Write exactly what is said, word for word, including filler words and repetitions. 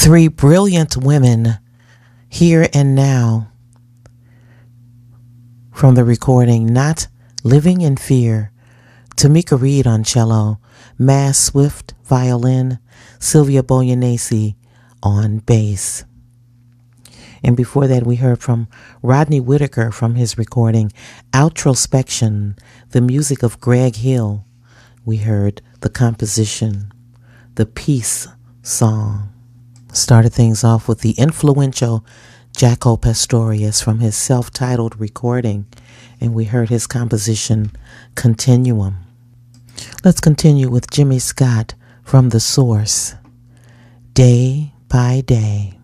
Three brilliant women, Here and Now, from the recording Not Living in Fear. Tamika Reed on cello, Mass Swift violin, Sylvia Boyanese on bass. And before that, we heard from Rodney Whitaker from his recording Outrospection, the music of Greg Hill. We heard the composition, The Peace Song. Started things off with the influential Jaco Pastorius from his self-titled recording, and we heard his composition Continuum. Let's continue with Jimmy Scott from The Source, Day by Day.